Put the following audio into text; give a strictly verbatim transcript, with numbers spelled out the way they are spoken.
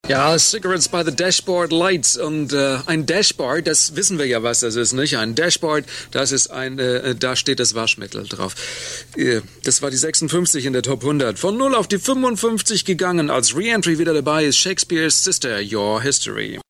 Ja, Cigarettes by the Dashboard Lights. Und äh, ein Dashboard, das wissen wir ja, was das ist, nicht? Ein Dashboard, das ist ein, äh, da steht das Waschmittel drauf. Äh, das war die sechsundfünfzig in der Top hundert. Von null auf die fünfundfünfzig gegangen. Als Re-Entry wieder dabei ist Shakespeare's Sister, Your History.